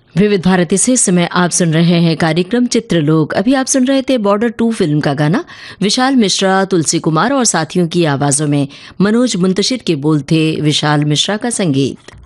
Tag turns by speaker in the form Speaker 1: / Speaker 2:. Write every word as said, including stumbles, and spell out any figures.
Speaker 1: विविध भारती से इस समय आप सुन रहे हैं कार्यक्रम चित्रलोक। अभी आप सुन रहे थे बॉर्डर टू फिल्म का गाना। विशाल मिश्रा, तुलसी कुमार और साथियों की आवाजों में मनोज मुंतशिर के बोल थे, विशाल मिश्रा का संगीत।